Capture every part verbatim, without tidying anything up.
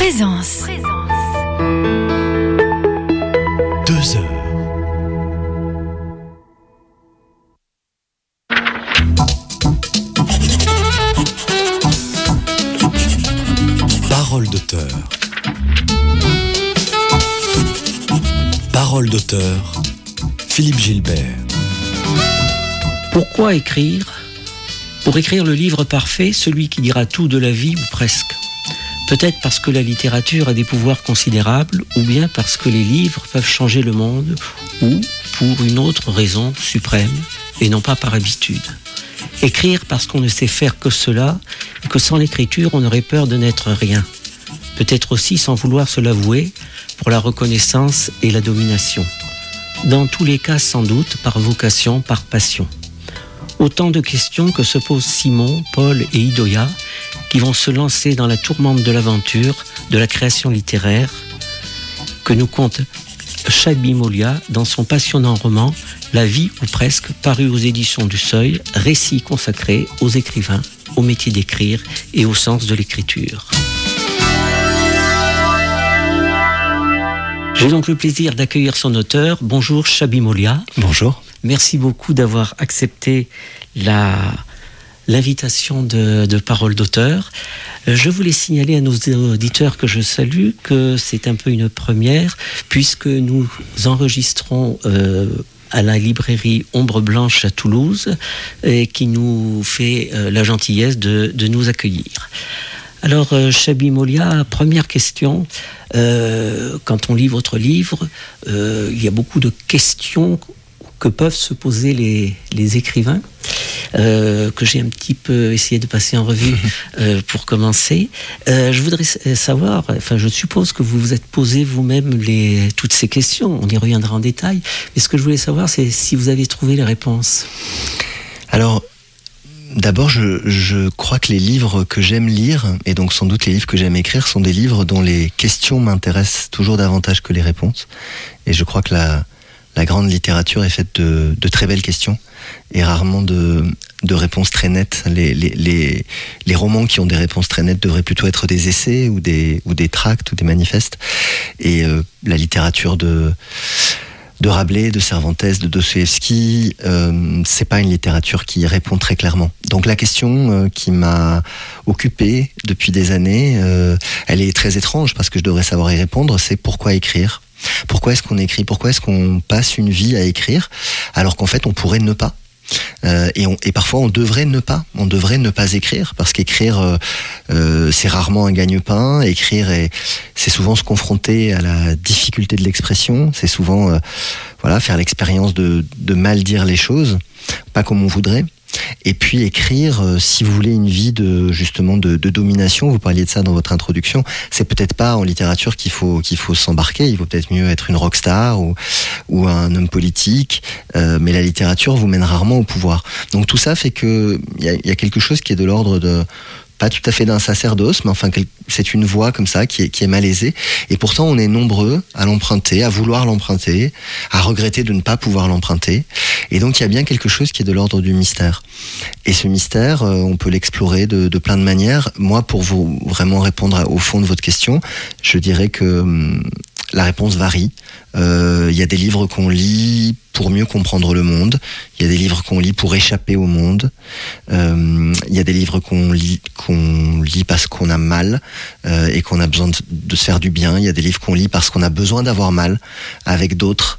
Présence. Deux heures. Parole d'auteur. Parole d'auteur. Philippe Gilbert. Pourquoi écrire ? Pour écrire le livre parfait, celui qui dira tout de la vie ou presque. Peut-être parce que la littérature a des pouvoirs considérables, ou bien parce que les livres peuvent changer le monde, ou pour une autre raison suprême, et non pas par habitude. Écrire parce qu'on ne sait faire que cela, et que sans l'écriture, on aurait peur de n'être rien. Peut-être aussi, sans vouloir se l'avouer, pour la reconnaissance et la domination. Dans tous les cas, sans doute, par vocation, par passion. Autant de questions que se posent Simon, Paul et Idoia, qui vont se lancer dans la tourmente de l'aventure, de la création littéraire, que nous conte Chabi Molia dans son passionnant roman « La vie ou presque » paru aux éditions du Seuil, récit consacré aux écrivains, au métier d'écrire et au sens de l'écriture. J'ai donc le plaisir d'accueillir son auteur. Bonjour Chabi Molia. Bonjour. Merci beaucoup d'avoir accepté la, l'invitation de, de Parole d'auteur. Je voulais signaler à nos auditeurs que je salue que c'est un peu une première, puisque nous enregistrons euh, à la librairie Ombre Blanche à Toulouse, et qui nous fait euh, la gentillesse de, de nous accueillir. Alors, euh, Chabi Molia, première question. Euh, quand on lit votre livre, euh, il y a beaucoup de questions que peuvent se poser les, les écrivains, euh, que j'ai un petit peu essayé de passer en revue euh, pour commencer. Euh, je voudrais savoir, enfin je suppose que vous vous êtes posé vous-même les, toutes ces questions, on y reviendra en détail, mais ce que je voulais savoir, c'est si vous avez trouvé les réponses. Alors, d'abord, je, je crois que les livres que j'aime lire, et donc sans doute les livres que j'aime écrire, sont des livres dont les questions m'intéressent toujours davantage que les réponses. Et je crois que la, la grande littérature est faite de, de très belles questions, et rarement de, de réponses très nettes. Les, les, les, les romans qui ont des réponses très nettes devraient plutôt être des essais, ou des, ou des tracts, ou des manifestes. Et euh, la littérature de... de Rabelais, de Cervantes, de Dostoïevski, euh, c'est pas une littérature qui répond très clairement. Donc la question euh, qui m'a occupé depuis des années, euh, elle est très étrange parce que je devrais savoir y répondre, c'est pourquoi écrire ? Pourquoi est-ce qu'on écrit ? Pourquoi est-ce qu'on passe une vie à écrire alors qu'en fait on pourrait ne pas ? Euh, et, on, et parfois on devrait ne pas, on devrait ne pas écrire parce qu'écrire euh, euh, c'est rarement un gagne-pain. Écrire est, c'est souvent se confronter à la difficulté de l'expression, c'est souvent euh, voilà faire l'expérience de, de mal dire les choses, pas comme on voudrait. Et puis écrire, euh, si vous voulez une vie de justement de, de domination, vous parliez de ça dans votre introduction, c'est peut-être pas en littérature qu'il faut qu'il faut s'embarquer. Il vaut peut-être mieux être une rockstar ou ou un homme politique, euh, mais la littérature vous mène rarement au pouvoir. Donc tout ça fait que il y a, y a quelque chose qui est de l'ordre de pas tout à fait d'un sacerdoce, mais enfin c'est une voie comme ça qui est, qui est malaisée. Et pourtant on est nombreux à l'emprunter, à vouloir l'emprunter, à regretter de ne pas pouvoir l'emprunter. Et donc il y a bien quelque chose qui est de l'ordre du mystère. Et ce mystère, on peut l'explorer de, de plein de manières. Moi, pour vous vraiment répondre au fond de votre question, je dirais que hum, la réponse varie. Euh, il y a des livres qu'on lit pour mieux comprendre le monde. Il y a des livres qu'on lit pour échapper au monde. Euh, il y a des livres qu'on lit, qu'on lit parce qu'on a mal euh, et qu'on a besoin de, de se faire du bien. Il y a des livres qu'on lit parce qu'on a besoin d'avoir mal avec d'autres.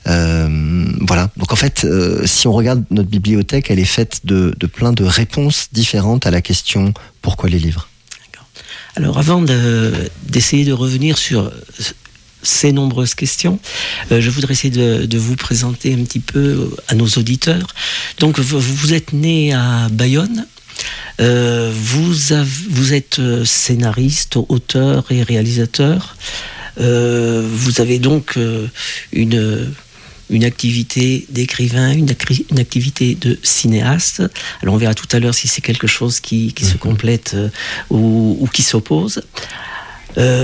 Euh, voilà. Donc en fait, euh, si on regarde notre bibliothèque, elle est faite de, de plein de réponses différentes à la question « Pourquoi les livres ?» Alors avant de, d'essayer de revenir sur ces nombreuses questions, euh, je voudrais essayer de, de vous présenter un petit peu à nos auditeurs. Donc vous, vous êtes né à Bayonne, euh, vous, avez, vous êtes scénariste, auteur et réalisateur. Euh, vous avez donc euh, une, une activité d'écrivain, une, une activité de cinéaste. Alors on verra tout à l'heure si c'est quelque chose qui, qui mmh. se complète euh, ou, ou qui s'oppose. Euh,